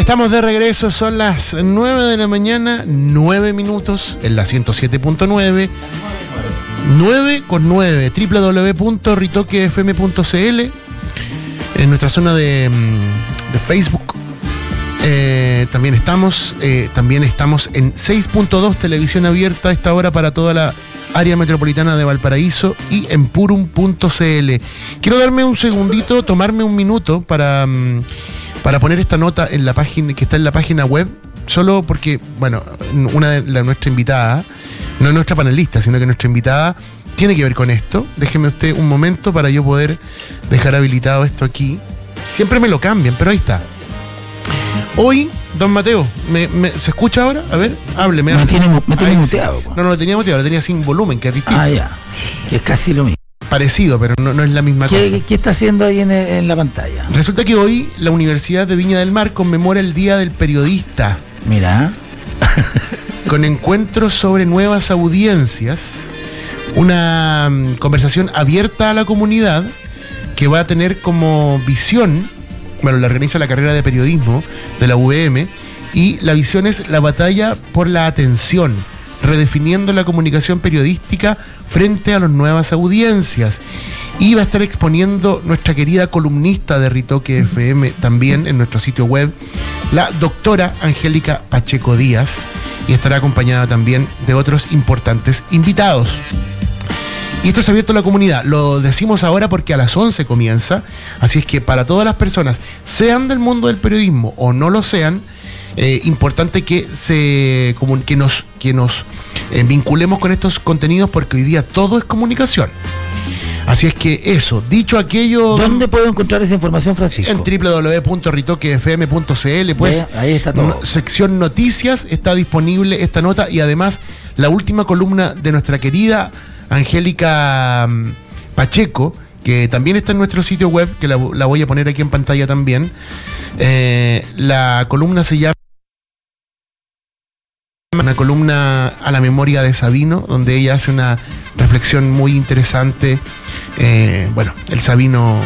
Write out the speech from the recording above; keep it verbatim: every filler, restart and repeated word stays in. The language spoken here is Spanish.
Estamos de regreso, son las nueve de la mañana, nueve minutos en la ciento siete punto nueve. nueve con nueve, doble u doble u doble u punto ritoque f m punto c l, en nuestra zona de, de Facebook. Eh, también estamos, eh, también estamos en seis punto dos televisión abierta a esta hora para toda la área metropolitana de Valparaíso y en purum punto c l. Quiero darme un segundito, tomarme un minuto para, para poner esta nota en la página que está en la página web, solo porque, bueno, una de la, nuestra invitada, no es nuestra panelista, sino que nuestra invitada tiene que ver con esto. Déjeme usted un momento para yo poder dejar habilitado esto aquí. Siempre me lo cambian, pero ahí está. Hoy, don Mateo, ¿me, me, ¿se escucha ahora? A ver, hábleme. Me tiene, me tiene muteado. No, no lo tenía muteado, lo tenía sin volumen, que es distinto. Ah, ya, que es casi lo mismo. Parecido, pero no, no es la misma ¿Qué, cosa. ¿Qué está haciendo ahí en, el, en la pantalla? Resulta que hoy la Universidad de Viña del Mar conmemora el Día del Periodista. Mira. Con encuentros sobre nuevas audiencias, una um, conversación abierta a la comunidad que va a tener como visión, bueno, la organiza la carrera de periodismo de la U V M, y la visión es la batalla por la atención, redefiniendo la comunicación periodística frente a las nuevas audiencias. Y va a estar exponiendo nuestra querida columnista de Ritoque F M también en nuestro sitio web, la doctora Angélica Pacheco Díaz, y estará acompañada también de otros importantes invitados. Y esto es abierto a la comunidad. Lo decimos ahora porque a las once comienza, así es que para todas las personas, sean del mundo del periodismo o no lo sean, eh, importante que se como, que nos, que nos eh, vinculemos con estos contenidos, porque hoy día todo es comunicación. Así es que eso, dicho aquello... ¿Dónde puedo encontrar esa información, Francisco? En doble u doble u doble u punto ritoque f m punto c l, pues. Ve, ahí está todo. No, sección noticias, está disponible esta nota, y además la última columna de nuestra querida Angélica Pacheco, que también está en nuestro sitio web, que la, la voy a poner aquí en pantalla también. Eh, la columna se llama una columna a la memoria de Sabino, donde ella hace una reflexión muy interesante. Eh, bueno, el Sabino